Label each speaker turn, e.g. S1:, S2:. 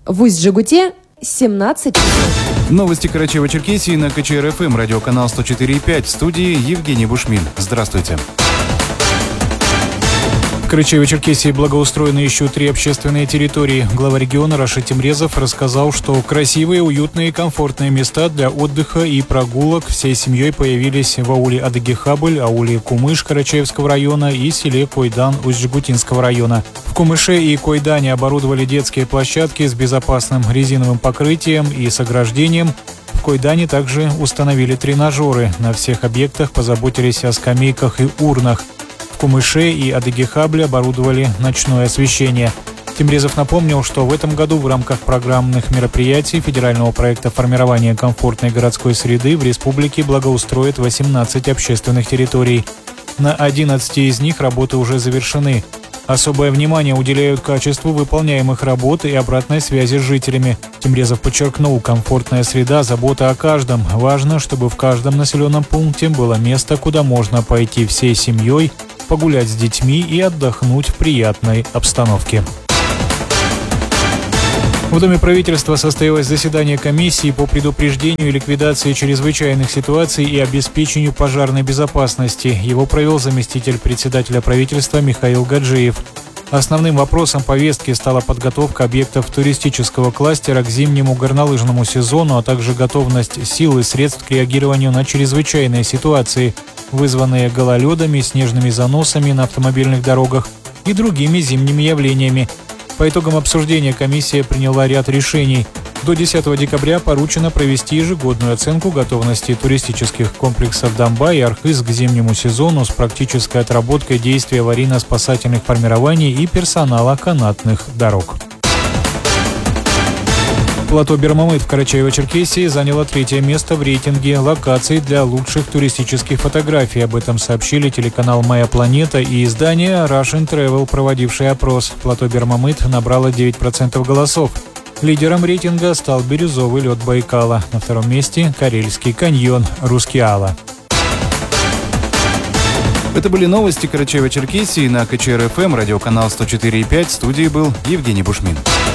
S1: В Усть-Жигуте 17 часов.
S2: Новости Карачаево-Черкесии на КЧР-ФМ, радиоканал 104,5. В студии Евгений Бушмин. Здравствуйте.
S3: В Карачаево-Черкесии благоустроены еще 3 общественные территории. Глава региона Рашид Темрезов рассказал, что красивые, уютные и комфортные места для отдыха и прогулок всей семьей появились в ауле Адыгехабль, ауле Кумыш Карачаевского района и селе Койдан Усть-Жигутинского района. В Кумыше и Койдане оборудовали детские площадки с безопасным резиновым покрытием и с ограждением. В Койдане также установили тренажеры. На всех объектах позаботились о скамейках и урнах. В Кумыше и Адыгехабле оборудовали ночное освещение. Темрезов напомнил, что в этом году в рамках программных мероприятий федерального проекта формирования комфортной городской среды в республике благоустроят 18 общественных территорий. На 11 из них работы уже завершены. Особое внимание уделяют качеству выполняемых работ и обратной связи с жителями. Темрезов подчеркнул, комфортная среда, забота о каждом. Важно, чтобы в каждом населенном пункте было место, куда можно пойти всей семьей, погулять с детьми и отдохнуть в приятной обстановке. В Доме правительства состоялось заседание комиссии по предупреждению и ликвидации чрезвычайных ситуаций и обеспечению пожарной безопасности. Его провел заместитель председателя правительства Михаил Гаджиев. Основным вопросом повестки стала подготовка объектов туристического кластера к зимнему горнолыжному сезону, а также готовность сил и средств к реагированию на чрезвычайные ситуации, вызванные гололедами, снежными заносами на автомобильных дорогах и другими зимними явлениями. По итогам обсуждения комиссия приняла ряд решений. До 10 декабря поручено провести ежегодную оценку готовности туристических комплексов Домба и Архыз к зимнему сезону с практической отработкой действий аварийно-спасательных формирований и персонала канатных дорог. Плато Бермамыт в Карачаево-Черкесии заняло 3-е место в рейтинге локаций для лучших туристических фотографий. Об этом сообщили телеканал «Моя планета» и издание Russian Travel, проводившее опрос. Плато Бермамыт набрало 9% голосов. Лидером рейтинга стал бирюзовый лед Байкала. На 2-м месте – Карельский каньон Рускеала.
S2: Это были новости Карачаево-Черкесии на КЧР-ФМ, радиоканал 104,5. В студии был Евгений Бушмин.